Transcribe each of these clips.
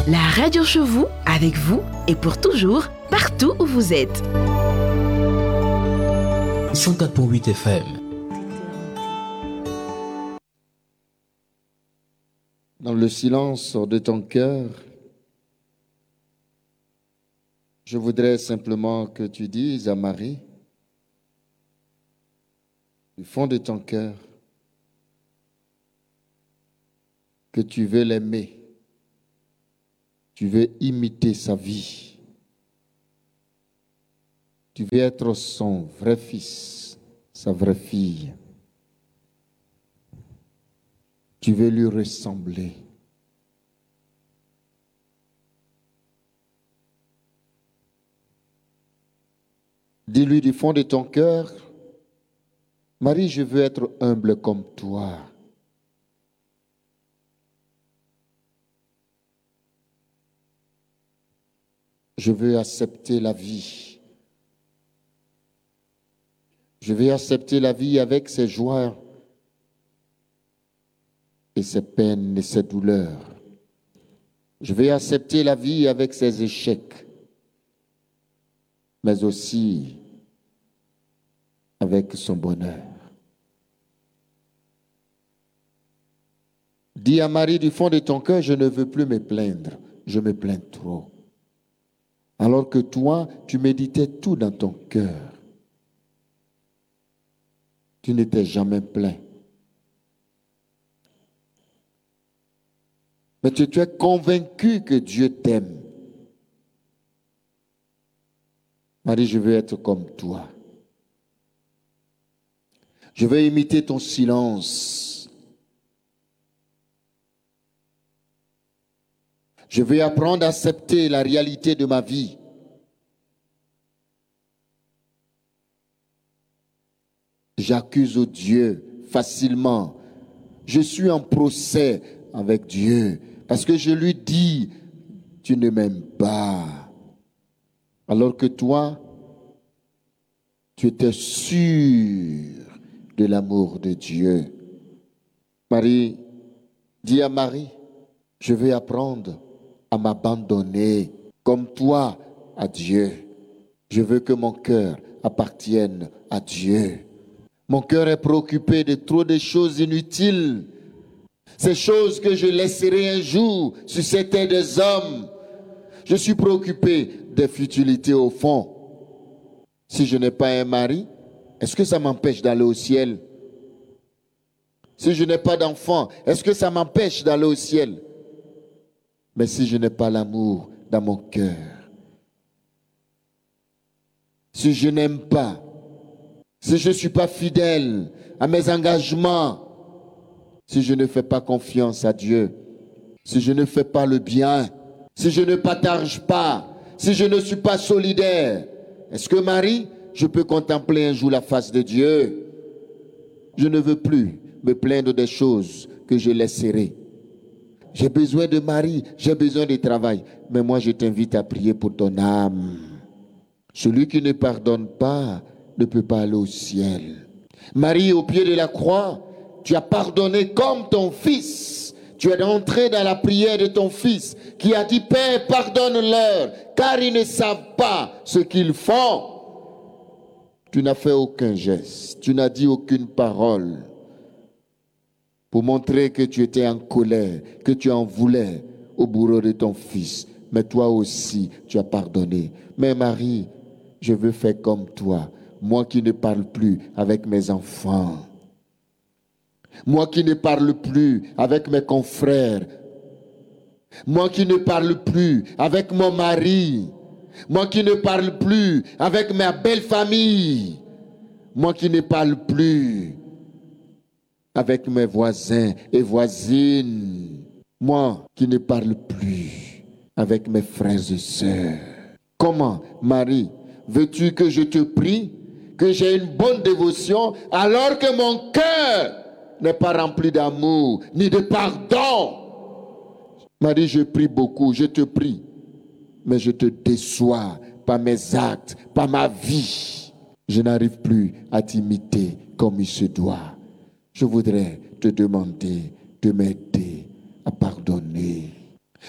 La radio chez vous, avec vous et pour toujours, partout où vous êtes. 104.8 FM. Dans le silence de ton cœur, je voudrais simplement que tu dises à Marie, du fond de ton cœur, que tu veux l'aimer, tu veux imiter sa vie, tu veux être son vrai fils, sa vraie fille. Tu veux lui ressembler. Dis-lui du fond de ton cœur, Marie, je veux être humble comme toi. Je veux accepter la vie. Je veux accepter la vie avec ses joies et ses peines et ses douleurs. Je vais accepter la vie avec ses échecs, mais aussi avec son bonheur. Dis à Marie du fond de ton cœur, je ne veux plus me plaindre, je me plains trop. Alors que toi, tu méditais tout dans ton cœur. Tu n'étais jamais plaint. Mais tu es convaincu que Dieu t'aime. Marie, je veux être comme toi. Je veux imiter ton silence. Je veux apprendre à accepter la réalité de ma vie. J'accuse Dieu facilement. Je suis en procès avec Dieu. Parce que je lui dis, tu ne m'aimes pas. Alors que toi, tu étais sûr de l'amour de Dieu. Marie, dis à Marie, je vais apprendre à m'abandonner comme toi à Dieu. Je veux que mon cœur appartienne à Dieu. Mon cœur est préoccupé de trop de choses inutiles. Ces choses que je laisserai un jour sur cette terre des hommes. Je suis préoccupé des futilités au fond. Si je n'ai pas un mari, est-ce que ça m'empêche d'aller au ciel? Si je n'ai pas d'enfant, est-ce que ça m'empêche d'aller au ciel? Mais si je n'ai pas l'amour dans mon cœur, si je n'aime pas, si je ne suis pas fidèle à mes engagements, si je ne fais pas confiance à Dieu, si je ne fais pas le bien, si je ne partage pas, si je ne suis pas solidaire, est-ce que Marie, je peux contempler un jour la face de Dieu? Je ne veux plus me plaindre des choses que je laisserai. J'ai besoin de Marie, j'ai besoin de travail. Mais moi, je t'invite à prier pour ton âme. Celui qui ne pardonne pas ne peut pas aller au ciel. Marie, au pied de la croix, tu as pardonné comme ton fils. Tu es entré dans la prière de ton fils qui a dit, Père, pardonne-leur, car ils ne savent pas ce qu'ils font. Tu n'as fait aucun geste, tu n'as dit aucune parole pour montrer que tu étais en colère, que tu en voulais au bourreau de ton fils. Mais toi aussi, tu as pardonné. Mais Marie, je veux faire comme toi. Moi qui ne parle plus avec mes enfants. Moi qui ne parle plus avec mes confrères. Moi qui ne parle plus avec mon mari. Moi qui ne parle plus avec ma belle famille. Moi qui ne parle plus avec mes voisins et voisines. Moi qui ne parle plus avec mes frères et sœurs. Comment, Marie, veux-tu que je te prie, que j'ai une bonne dévotion, alors que mon cœur n'est pas rempli d'amour, ni de pardon? Marie, je prie beaucoup, je te prie, mais je te déçois par mes actes, par ma vie. Je n'arrive plus à t'imiter comme il se doit. Je voudrais te demander de m'aider à pardonner.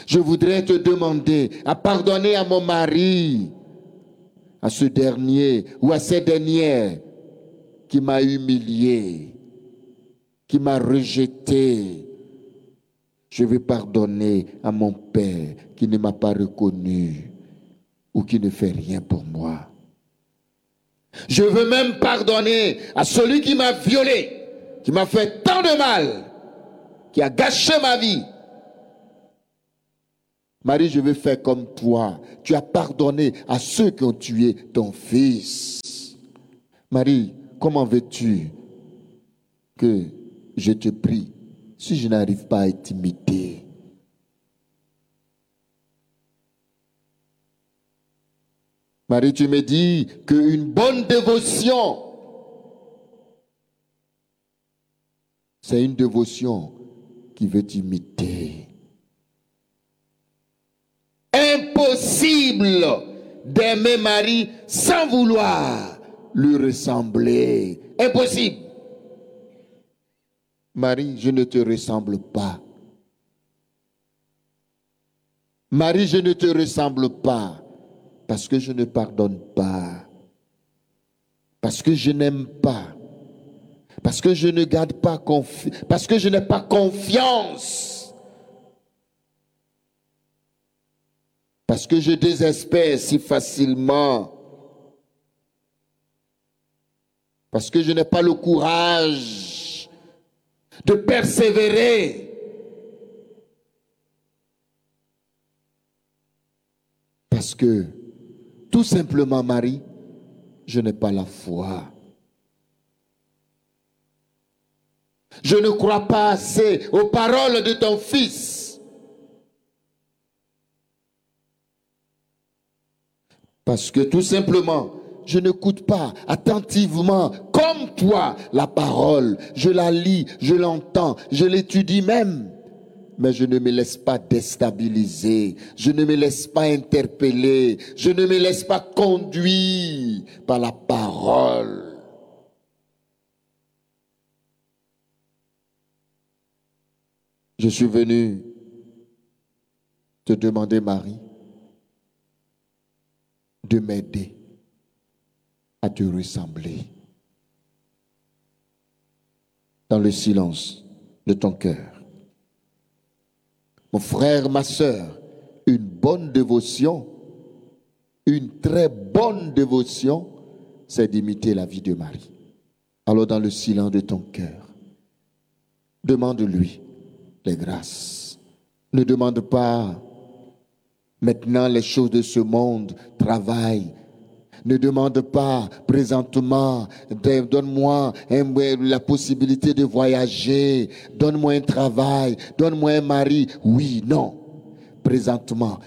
Je voudrais te demander à pardonner à mon mari, à ce dernier ou à cette dernière qui m'a humilié, qui m'a rejeté. Je veux pardonner à mon père qui ne m'a pas reconnu ou qui ne fait rien pour moi. Je veux même pardonner à celui qui m'a violé, qui m'a fait tant de mal, qui a gâché ma vie. Marie, je veux faire comme toi. Tu as pardonné à ceux qui ont tué ton fils. Marie, comment veux-tu que je te prie si je n'arrive pas à t'imiter? Marie, tu me dis qu'une bonne dévotion, c'est une dévotion qui veut t'imiter. Impossible d'aimer Marie sans vouloir lui ressembler. Impossible. Marie, je ne te ressemble pas. Marie, je ne te ressemble pas parce que je ne pardonne pas, parce que je n'aime pas, parce que je ne garde pas confiance, parce que je n'ai pas confiance, parce que je désespère si facilement, parce que je n'ai pas le courage de persévérer. Parce que, tout simplement, Marie, je n'ai pas la foi. Je ne crois pas assez aux paroles de ton fils. Parce que, tout simplement, je n'écoute pas attentivement, comme toi, la parole. Je la lis, je l'entends, je l'étudie même. Mais je ne me laisse pas déstabiliser, je ne me laisse pas interpeller, je ne me laisse pas conduire par la parole. Je suis venu te demander, Marie, de m'aider à te ressembler dans le silence de ton cœur. Mon frère, ma sœur, une bonne dévotion, une très bonne dévotion, c'est d'imiter la vie de Marie. Alors dans le silence de ton cœur, demande-lui les grâces. Ne demande pas maintenant les choses de ce monde, travail. Ne demande pas présentement, donne-moi la possibilité de voyager, donne-moi un travail, donne-moi un mari. Oui, non. Présentement,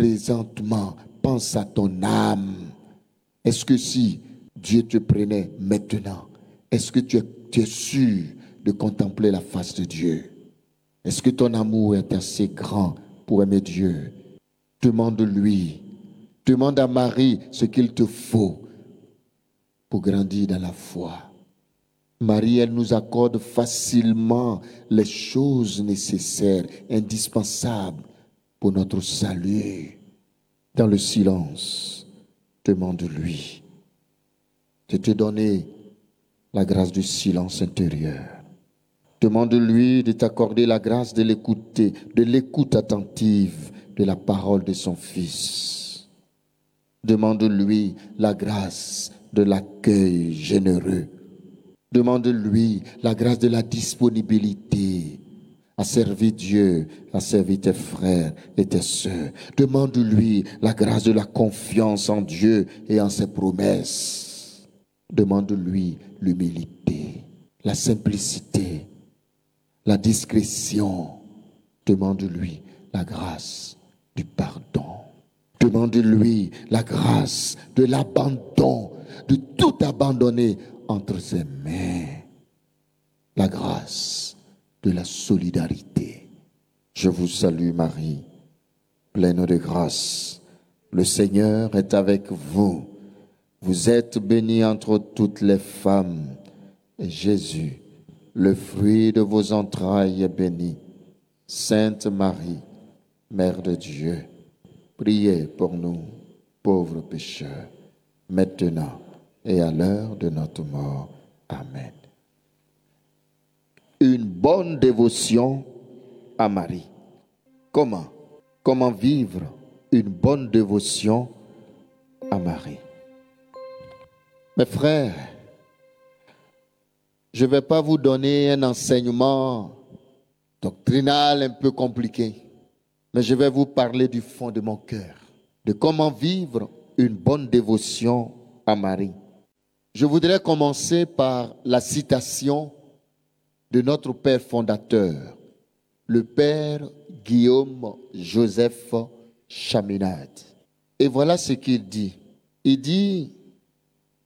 pense à ton âme. Est-ce que si Dieu te prenait maintenant, est-ce que tu es sûr de contempler la face de Dieu? Est-ce que ton amour est assez grand pour aimer Dieu? Demande-lui. Demande à Marie ce qu'il te faut pour grandir dans la foi. Marie, elle nous accorde facilement les choses nécessaires, indispensables pour notre salut. Dans le silence, demande-lui de te donner la grâce du silence intérieur. Demande-lui de t'accorder la grâce de l'écouter, de l'écoute attentive de la parole de son Fils. Demande-lui la grâce de l'accueil généreux. Demande-lui la grâce de la disponibilité à servir Dieu, à servir tes frères et tes sœurs. Demande-lui la grâce de la confiance en Dieu et en ses promesses. Demande-lui l'humilité, la simplicité, la discrétion. Demande-lui la grâce du pardon. Demande-lui la grâce de l'abandon, de tout abandonner entre ses mains. La grâce de la solidarité. Je vous salue Marie, pleine de grâce. Le Seigneur est avec vous. Vous êtes bénie entre toutes les femmes. Et Jésus, le fruit de vos entrailles, est béni. Sainte Marie, Mère de Dieu, priez pour nous, pauvres pécheurs, maintenant et à l'heure de notre mort. Amen. Une bonne dévotion à Marie. Comment vivre une bonne dévotion à Marie? Mes frères, je ne vais pas vous donner un enseignement doctrinal un peu compliqué, mais je vais vous parler du fond de mon cœur, de comment vivre une bonne dévotion à Marie. Je voudrais commencer par la citation de notre Père fondateur, le Père Guillaume Joseph Chaminade. Et voilà ce qu'il dit. Il dit: